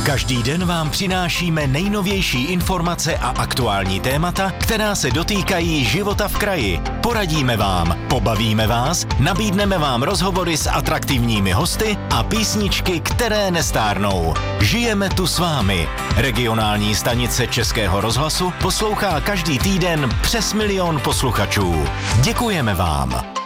Každý den vám přinášíme nejnovější informace a aktuální témata, která se dotýkají života v kraji. Poradíme vám, pobavíme vás, nabídneme vám rozhovory s atraktivními hosty a písničky, které nestárnou. Žijeme tu s vámi. Regionální stanice Českého rozhlasu poslouchá každý týden přes 1 000 000 posluchačů. Děkujeme vám.